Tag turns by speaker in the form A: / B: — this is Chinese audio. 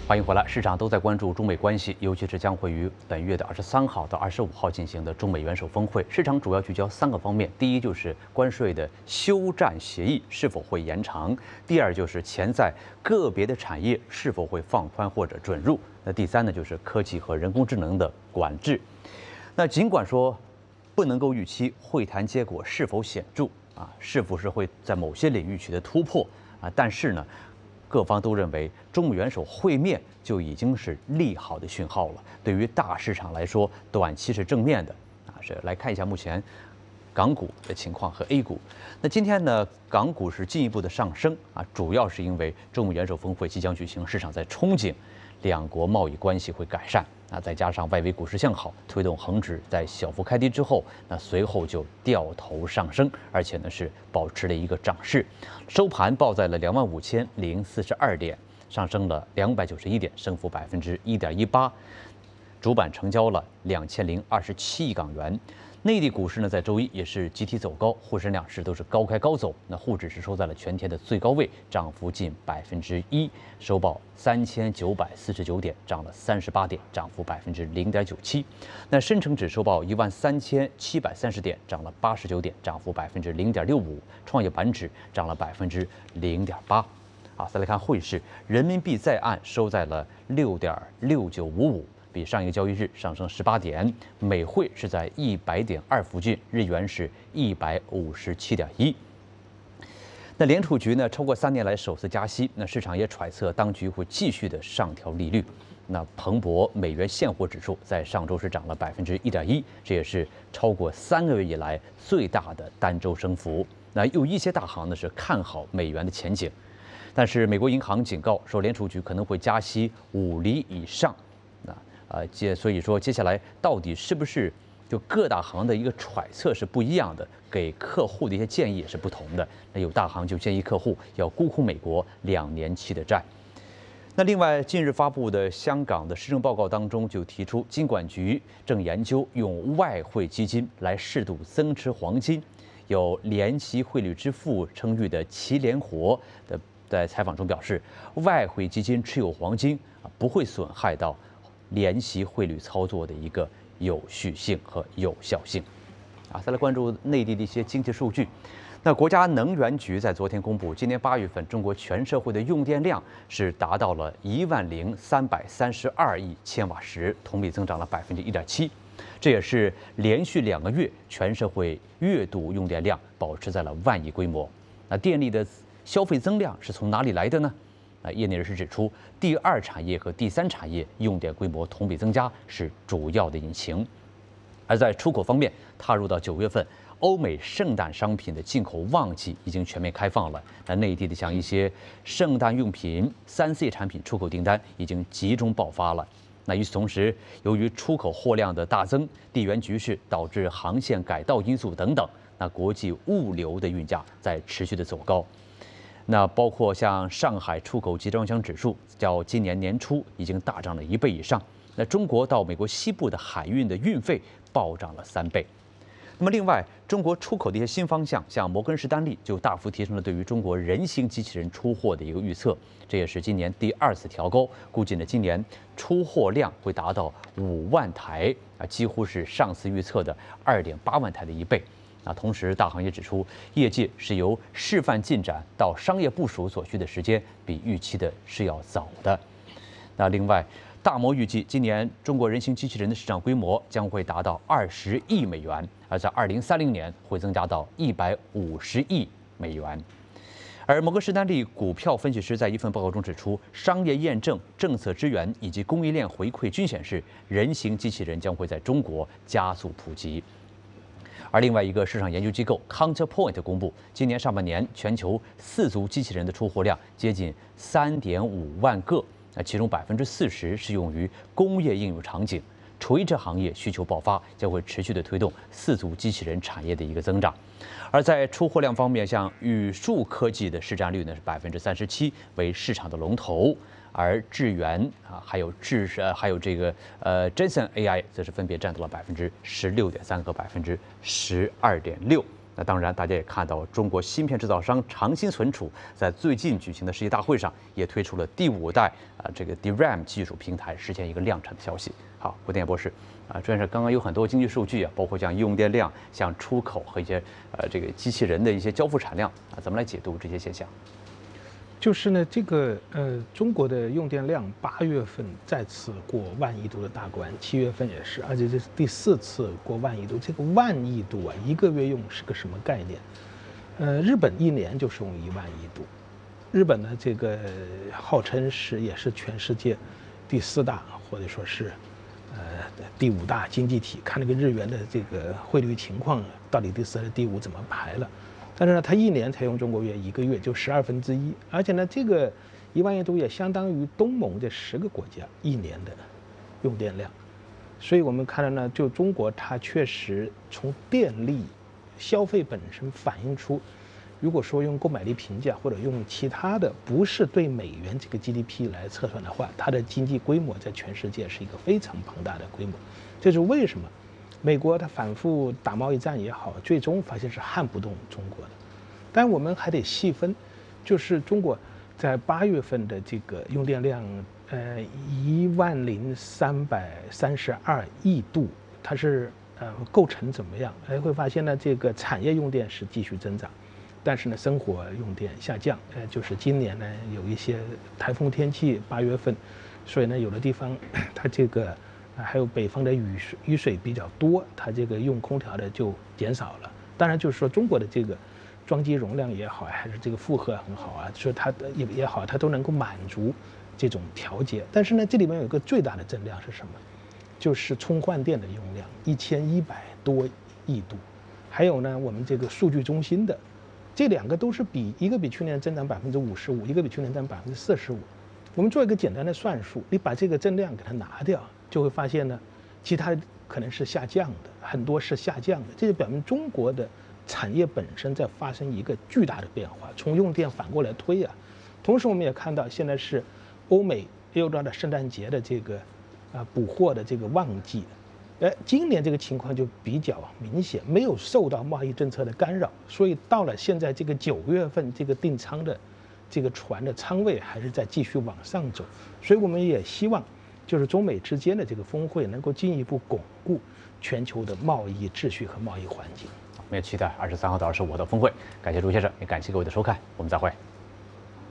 A: 欢迎回来。市场都在关注中美关系，尤其是将会于本月的23号到25号进行的中美元首峰会。市场主要聚焦3个方面：第一就是关税的休战协议是否会延长；第二就是潜在个别的产业是否会放宽或者准入；那第三呢就是科技和人工智能的管制。那尽管说不能够预期会谈结果是否显著是否是会在某些领域取得突破但是呢，各方都认为中美元首会面就已经是利好的讯号了。对于大市场来说，短期是正面的是来看一下目前港股的情况和 A 股。那今天呢，港股是进一步的上升主要是因为中美元首峰会即将举行，市场在憧憬两国贸易关系会改善再加上外围股市向好，推动恒指在小幅开低之后，那随后就掉头上升，而且呢是保持了一个涨势，收盘报在了25042点，上升了291点，升幅1.18%，主板成交了2027亿港元。内地股市呢，在周一也是集体走高，沪深两市都是高开高走。那沪指是收在了全天的最高位，涨幅近1%，收报3949点，涨了38点，涨幅0.97%。那深成指收报13730点，涨了89点，涨幅0.65%。创业板指涨了0.8%。再来看汇市，人民币在岸收在了6.6955。比上一个交易日上升18点，美汇是在100.2附近，日元是157.1。那联储局呢，超过3年来首次加息，那市场也揣测当局会继续的上调利率。那彭博美元现货指数在上周是涨了1.1%，这也是超过3个月以来最大的单周升幅。那有一些大行呢是看好美元的前景，但是美国银行警告说，联储局可能会加息5厘以上。所以说接下来到底是不是就各大行的一个揣测是不一样的，给客户的一些建议也是不同的。那有大行就建议客户要沽空美国2年期的债。那另外，近日发布的香港的施政报告当中就提出，金管局正研究用外汇基金来适度增持黄金。有联席汇率之父称誉的祁连活在采访中表示，外汇基金持有黄金不会损害到联席汇率操作的一个有序性和有效性。再来关注内地的一些经济数据。那国家能源局在昨天公布，今年8月份中国全社会的用电量是达到了10332亿千瓦时，同比增长了1.7%，这也是连续2个月全社会月度用电量保持在了10000亿规模。那电力的消费增量是从哪里来的呢？业内人士指出，第2产业和第3产业用电规模同比增加是主要的引擎。而在出口方面，踏入到9月份，欧美圣诞商品的进口旺季已经全面开放了。那内地的像一些圣诞用品、3C 产品出口订单已经集中爆发了。那与此同时，由于出口货量的大增，地缘局势导致航线改道因素等等，那国际物流的运价在持续的走高。那包括像上海出口集装箱指数，较今年年初已经大涨了1倍以上。那中国到美国西部的海运的运费暴涨了3倍。那么另外，中国出口的一些新方向，像摩根士丹利就大幅提升了对于中国人形机器人出货的一个预测，这也是今年第2次调高，估计呢今年出货量会达到5万台几乎是上次预测的2.8万台的1倍。同时，大行也指出，业界是由示范进展到商业部署所需的时间比预期的是要早的。那另外，大摩预计今年中国人形机器人的市场规模将会达到20亿美元，而在2030年会增加到150亿美元。而摩根士丹利股票分析师在一份报告中指出，商业验证、政策支援以及供应链回馈均显示，人形机器人将会在中国加速普及。而另外一个市场研究机构 Counterpoint 公布，今年上半年全球4足机器人的出货量接近3.5万个，其中40%是用于工业应用场景，垂直行业需求爆发，将会持续的推动4足机器人产业的一个增长。而在出货量方面，像宇树科技的市占率呢是37%，为市场的龙头。而智源还有这个Jensen AI 则是分别占到了16.3%和12.6%。 那当然，大家也看到，中国芯片制造商长鑫存储在最近举行的世界大会上，也推出了第5代这个 DRAM 技术平台，实现一个量产的消息。好，胡电博士朱先生，刚刚有很多经济数据包括像用电量、像出口和一些这个机器人的一些交付产量怎么来解读这些现象？
B: 就是呢，这个中国的用电量8月份再次过10000亿度的大关，7月份也是，而且这是第4次过10000亿度。这个10000亿度1个月用是个什么概念？日本1年就是用10000亿度。日本呢，这个号称也是全世界第4大，或者说是第5大经济体。看那个日元的这个汇率情况，到底第4还是第5怎么排了？但是呢，它1年才用中国1个月，就1/12，而且呢，这个10000亿度也相当于东盟这10个国家1年的用电量。所以我们看到呢，就中国它确实从电力消费本身反映出，如果说用购买力评价或者用其他的不是对美元这个 GDP 来测算的话，它的经济规模在全世界是一个非常庞大的规模。这是为什么？美国它反复打贸易战也好，最终发现是撼不动中国的。但我们还得细分，就是中国在8月份的这个用电量10332亿度，它是构成怎么样？会发现呢，这个产业用电是继续增长，但是呢，生活用电下降。就是今年呢有一些台风天气，8月份，所以呢有的地方它这个还有北方的雨水比较多，它这个用空调的就减少了。当然就是说中国的这个装机容量也好，还是这个负荷很好所以它也好，它都能够满足这种调节。但是呢，这里面有一个最大的增量是什么？就是充换电的用量1100多亿度，还有呢，我们这个数据中心的，这2个都是一个比去年增长55%，一个比去年增长45%。我们做一个简单的算术，你把这个增量给它拿掉，就会发现呢，其他可能是下降的，很多是下降的。这就表明中国的产业本身在发生一个巨大的变化，从用电反过来推同时我们也看到，现在是欧美又到了圣诞节的这个补货的这个旺季。今年这个情况就比较明显，没有受到贸易政策的干扰，所以到了现在这个9月份，这个订仓的这个船的仓位还是在继续往上走。所以我们也希望，就是中美之间的这个峰会能够进一步巩固全球的贸易秩序和贸易环境。
A: 我们也期待23号到25号的峰会。感谢朱先生，也感谢各位的收看，我们再会。